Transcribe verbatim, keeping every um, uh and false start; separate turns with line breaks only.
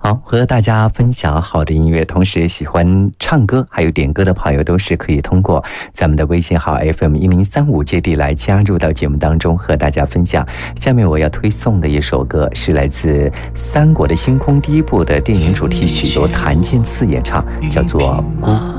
好，和大家分享好的音乐，同时喜欢唱歌还有点歌的朋友都是可以通过咱们的微信号 F M 一零三五接地来加入到节目当中和大家分享。下面我要推送的一首歌是来自《三国的星空》第一部的电影主题曲，由谭健次演唱，叫做《孤》。